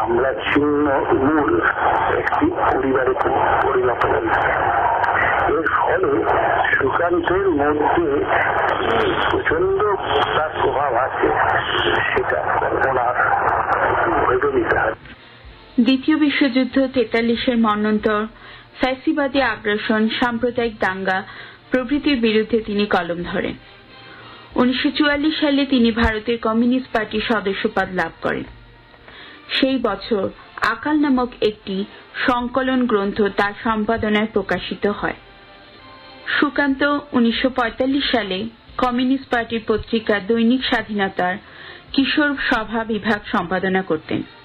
আমরা ছিন্ন মূল একটি পরিবারে পরিণত হই। এর ফলে সুকান্তের মধ্যে প্রচন্ড তার প্রভাব আছে, সেটা কল্পনার ভেবে নিতে হয়। দ্বিতীয় বিশ্বযুদ্ধ, 43-এর মন্বন্তর, ফ্যাসিবাদী আগ্রাসন, সাম্প্রদায়িক দাঙ্গা প্রভৃতির বিরুদ্ধে তিনি কলম ধরেন। 1944 সালে তিনি ভারতের কমিউনিস্ট পার্টির সদস্যপদ লাভ করেন। সেই বছর আকাল নামক একটি সংকলন গ্রন্থ তার সম্পাদনায় প্রকাশিত হয়। সুকান্ত 1945 সালে কমিউনিস্ট পার্টির পত্রিকা দৈনিক স্বাধীনতার কিশোর সভা বিভাগ সম্পাদনা করতেন।